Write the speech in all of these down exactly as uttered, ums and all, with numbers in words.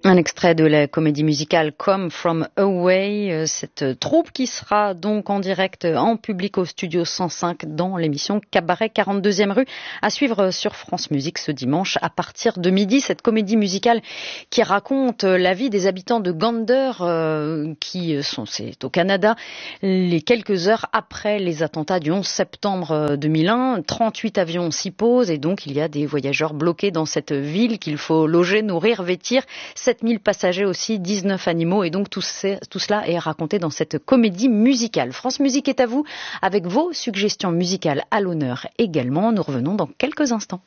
Un extrait de la comédie musicale Come From Away, cette troupe qui sera donc en direct en public au studio cent cinq dans l'émission Cabaret quarante-deuxième rue, à suivre sur France Musique ce dimanche à partir de midi. Cette comédie musicale qui raconte la vie des habitants de Gander, euh, qui sont, c'est au Canada, les quelques heures après les attentats du onze septembre deux mille un. trente-huit avions s'y posent et donc il y a des voyageurs bloqués dans cette ville qu'il faut loger, nourrir, vêtir. sept mille passagers aussi, dix-neuf animaux, et donc tout, tout cela est raconté dans cette comédie musicale. France Musique est à vous avec vos suggestions musicales à l'honneur également. Nous revenons dans quelques instants.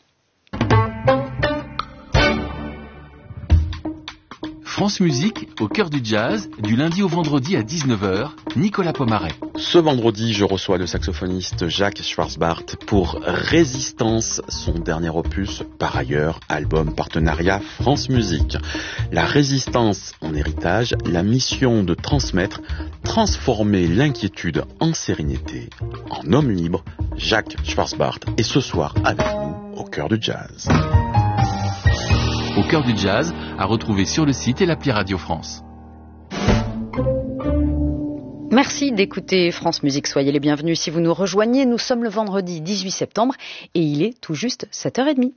France Musique, au cœur du jazz, du lundi au vendredi à dix-neuf heures, Nicolas Pomaret. Ce vendredi, je reçois le saxophoniste Jacques Schwarzbart pour Résistance, son dernier opus, par ailleurs, album partenariat France Musique. La résistance en héritage, la mission de transmettre, transformer l'inquiétude en sérénité, en homme libre. Jacques Schwarzbart est ce soir avec nous au cœur du jazz. Au cœur du jazz, à retrouver sur le site et l'appli Radio France. Merci d'écouter France Musique. Soyez les bienvenus si vous nous rejoignez. Nous sommes le vendredi dix-huit septembre et il est tout juste sept heures trente.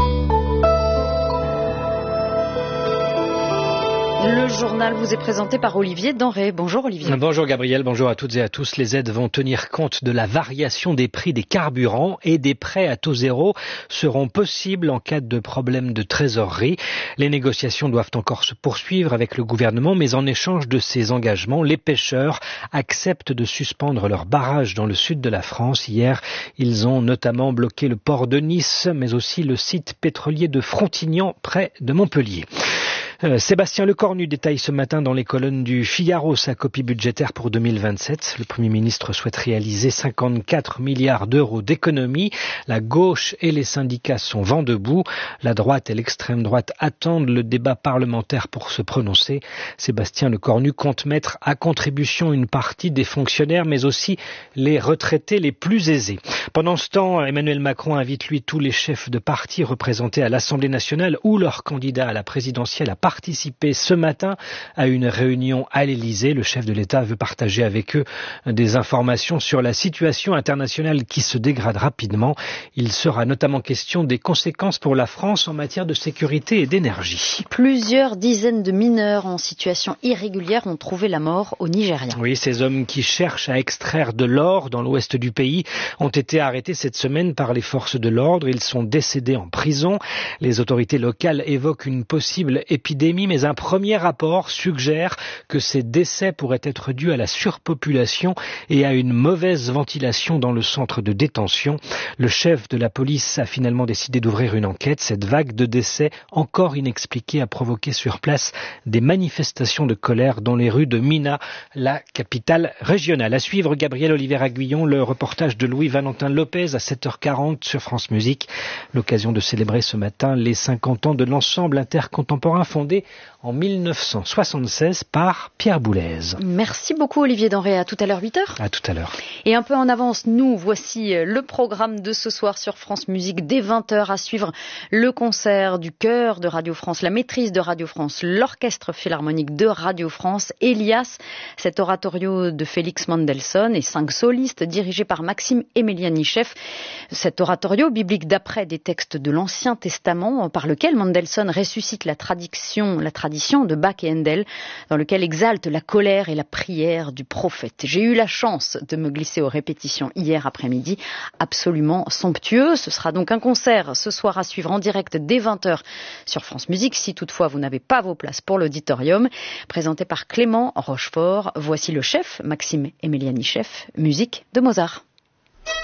Le journal vous est présenté par Olivier Denré. Bonjour Olivier. Bonjour Gabriel, bonjour à toutes et à tous. Les aides vont tenir compte de la variation des prix des carburants et des prêts à taux zéro seront possibles en cas de problème de trésorerie. Les négociations doivent encore se poursuivre avec le gouvernement, mais en échange de ces engagements, les pêcheurs acceptent de suspendre leurs barrages dans le sud de la France. Hier, ils ont notamment bloqué le port de Nice, mais aussi le site pétrolier de Frontignan près de Montpellier. Euh, Sébastien Lecornu détaille ce matin dans les colonnes du Figaro sa copie budgétaire pour deux mille vingt-sept. Le Premier ministre souhaite réaliser cinquante-quatre milliards d'euros d'économies. La gauche et les syndicats sont vent debout. La droite et l'extrême droite attendent le débat parlementaire pour se prononcer. Sébastien Lecornu compte mettre à contribution une partie des fonctionnaires, mais aussi les retraités les plus aisés. Pendant ce temps, Emmanuel Macron invite lui tous les chefs de parti représentés à l'Assemblée nationale ou leurs candidats à la présidentielle à participer ce matin à une réunion à l'Élysée. Le chef de l'État veut partager avec eux des informations sur la situation internationale qui se dégrade rapidement. Il sera notamment question des conséquences pour la France en matière de sécurité et d'énergie. Plusieurs dizaines de mineurs en situation irrégulière ont trouvé la mort au Nigeria. Oui, ces hommes qui cherchent à extraire de l'or dans l'ouest du pays ont été arrêtés cette semaine par les forces de l'ordre. Ils sont décédés en prison. Les autorités locales évoquent une possible épidémie, mais un premier rapport suggère que ces décès pourraient être dus à la surpopulation et à une mauvaise ventilation dans le centre de détention. Le chef de la police a finalement décidé d'ouvrir une enquête. Cette vague de décès encore inexpliquée a provoqué sur place des manifestations de colère dans les rues de Mina, la capitale régionale. À suivre, Gabriel Olivier-Aguillon, le reportage de Louis-Valentin Lopez à sept heures quarante sur France Musique. L'occasion de célébrer ce matin les cinquante ans de l'ensemble intercontemporain fondé en mille neuf cent soixante-seize par Pierre Boulez. Merci beaucoup Olivier Denré. À tout à l'heure huit heures. À tout à l'heure. Et un peu en avance, nous voici le programme de ce soir sur France Musique. Dès vingt heures à suivre le concert du chœur de Radio France, la maîtrise de Radio France, l'orchestre philharmonique de Radio France, Elias, cet oratorio de Félix Mendelssohn et cinq solistes dirigés par Maxime Emelianichev. Cet oratorio biblique d'après des textes de l'Ancien Testament par lequel Mendelssohn ressuscite la tradition la tradition de Bach et Handel, dans lequel exalte la colère et la prière du prophète. J'ai eu la chance de me glisser aux répétitions hier après-midi, absolument somptueux. Ce sera donc un concert ce soir à suivre en direct dès vingt heures sur France Musique, si toutefois vous n'avez pas vos places pour l'auditorium. Présenté par Clément Rochefort, voici le chef, Maxime Emelianichev, musique de Mozart.